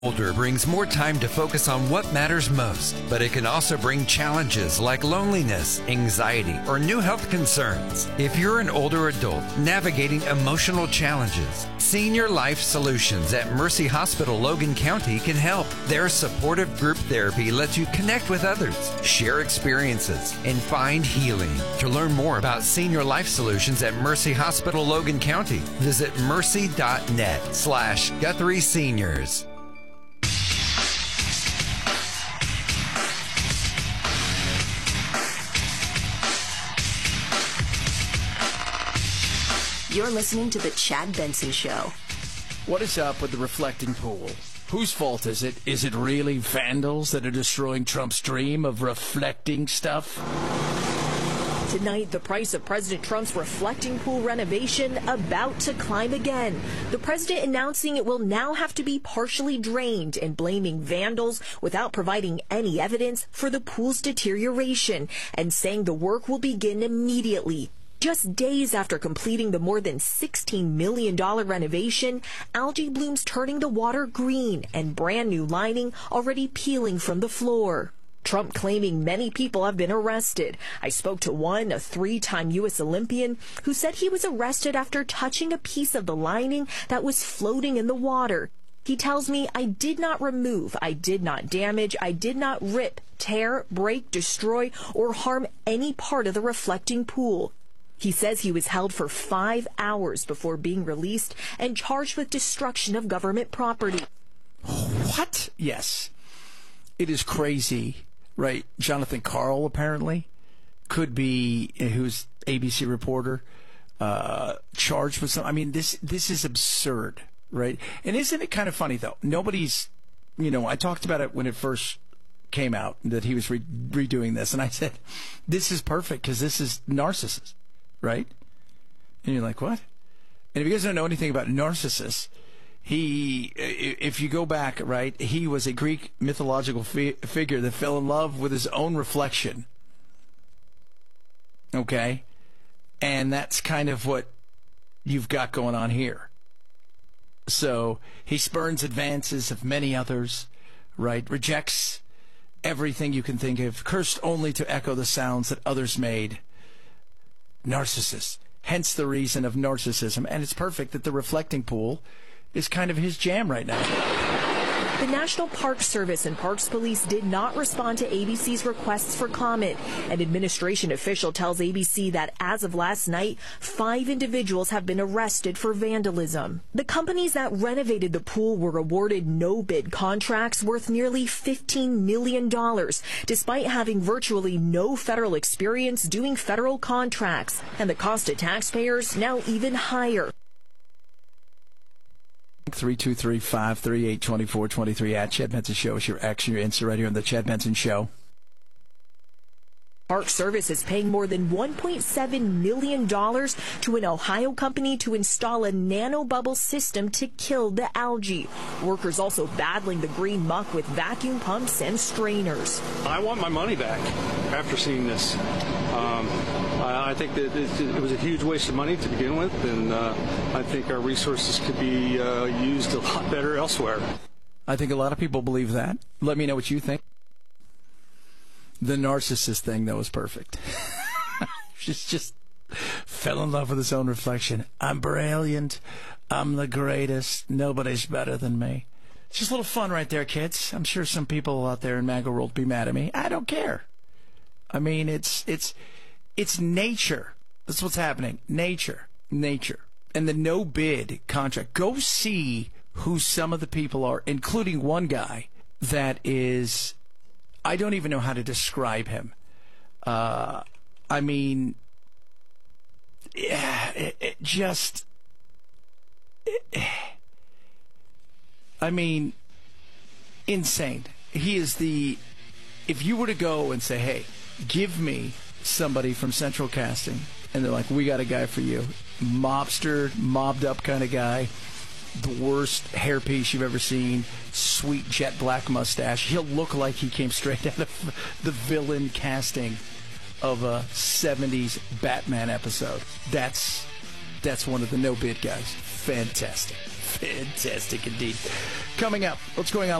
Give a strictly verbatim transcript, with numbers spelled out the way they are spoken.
Older brings more time to focus on what matters most, but it can also bring challenges like loneliness, anxiety, or new health concerns. If you're an older adult navigating emotional challenges, Senior Life Solutions at Mercy Hospital Logan County can help. Their supportive group therapy lets you connect with others, share experiences, and find healing. To learn more about Senior Life Solutions at Mercy Hospital Logan County, visit mercy.net slash Guthrie Seniors. You're listening to The Chad Benson Show. What is up with the reflecting pool? Whose fault is it? Is it really vandals that are destroying Trump's dream of reflecting stuff? Tonight, the price of President Trump's reflecting pool renovation about to climb again. The president announcing it will now have to be partially drained and blaming vandals without providing any evidence for the pool's deterioration and saying the work will begin immediately. Just days after completing the more than sixteen million dollars renovation, algae blooms turning the water green and brand new lining already peeling from the floor. Trump claiming many people have been arrested. I spoke to one, a three-time U S Olympian, who said he was arrested after touching a piece of the lining that was floating in the water. He tells me, I did not remove, I did not damage, I did not rip, tear, break, destroy, or harm any part of the reflecting pool. He says he was held for five hours before being released and charged with destruction of government property. What? Yes. It is crazy, right? Jonathan Karl, apparently, could be, who's A B C reporter, uh, charged with something. I mean, this this is absurd, right? And isn't it kind of funny, though? Nobody's, you know, I talked about it when it first came out, that he was re- redoing this, and I said, this is perfect, because this is Narcissus. Right? And you're like, what? And if you guys don't know anything about Narcissus, he, if you go back, right, he was a Greek mythological fi- figure that fell in love with his own reflection. Okay? And that's kind of what you've got going on here. So he spurns advances of many others, right? Rejects everything you can think of, cursed only to echo the sounds that others made. Narcissus, hence the reason of narcissism, and it's perfect that the reflecting pool is kind of his jam right now. The National Park Service and Parks Police did not respond to A B C's requests for comment. An administration official tells A B C that as of last night, five individuals have been arrested for vandalism. The companies that renovated the pool were awarded no-bid contracts worth nearly fifteen million dollars, despite having virtually no federal experience doing federal contracts, and the cost to taxpayers now even higher. three two three, five three eight, two four two three at Chad Benson Show is your action, your answer right here on the Chad Benson Show. Park Service is paying more than one point seven million dollars to an Ohio company to install a nanobubble system to kill the algae. Workers also battling the green muck with vacuum pumps and strainers. I want my money back after seeing this. Um, I think that it was a huge waste of money to begin with, and uh, I think our resources could be uh, used a lot better elsewhere. I think a lot of people believe that. Let me know what you think. The narcissist thing, though, was perfect. She's just fell in love with his own reflection. I'm brilliant. I'm the greatest. Nobody's better than me. It's just a little fun right there, kids. I'm sure some people out there in MAGA world be mad at me. I don't care. I mean, it's it's it's nature. That's what's happening. Nature. Nature. And the no-bid contract. Go see who some of the people are, including one guy that is... I don't even know how to describe him. Uh, I mean, yeah, it, it just, it, I mean, insane. He is the, if you were to go and say, hey, give me somebody from Central Casting, and they're like, we got a guy for you, mobster, mobbed up kind of guy, the worst hairpiece you've ever seen, sweet jet black mustache. He'll look like he came straight out of the villain casting of a seventies Batman episode. That's that's one of the no-bid guys. Fantastic. Fantastic indeed. Coming up, what's going on?